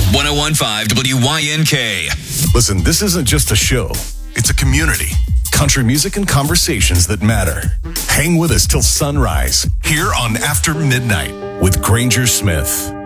1015 WYNK. Listen, this isn't just a show. It's a community. Country music and conversations that matter. Hang with us till sunrise here on After Midnight with Granger Smith.